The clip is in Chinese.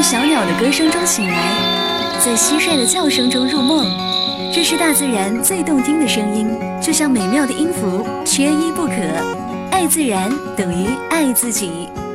小鸟的歌声中醒来，在蟋蟀的叫声中入梦。这是大自然最动听的声音，就像美妙的音符，缺一不可。爱自然等于爱自己。